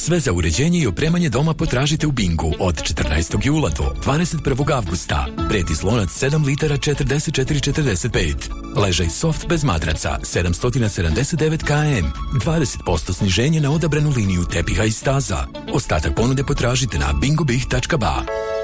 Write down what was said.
Sve za uređenje i opremanje doma potražite u Bingu od 14. jula do 21. avgusta. Prijeti slonac 7 litara 44,45. Ležaj soft bez madraca 779 km. 20% sniženje na odabranu liniju tepiha i staza. Ostatak ponude potražite na bingobih.ba.